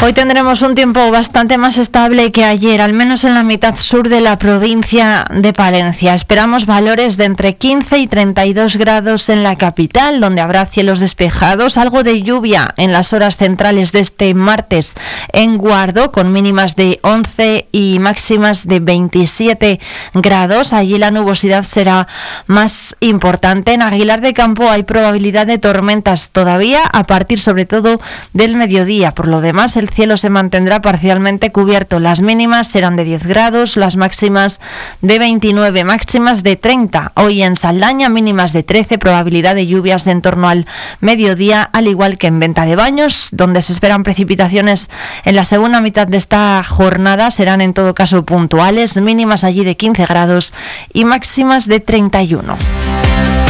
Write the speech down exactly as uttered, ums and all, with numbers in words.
Hoy tendremos un tiempo bastante más estable que ayer, al menos en la mitad sur de la provincia de Palencia. Esperamos valores de entre quince y treinta y dos grados en la capital, donde habrá cielos despejados, algo de lluvia en las horas centrales de este martes en Guardo, con mínimas de once y máximas de veintisiete grados. Allí la nubosidad será más importante. En Aguilar de Campo hay probabilidad de tormentas todavía a partir sobre todo del mediodía. Por lo demás, el cielo se mantendrá parcialmente cubierto. Las mínimas serán de diez grados, las máximas de veintinueve, máximas de treinta. Hoy en Saldaña, mínimas de trece, probabilidad de lluvias en torno al mediodía, al igual que en Venta de Baños, donde se esperan precipitaciones en la segunda mitad de esta jornada. Serán en todo caso puntuales, mínimas allí de quince grados y máximas de treinta y uno.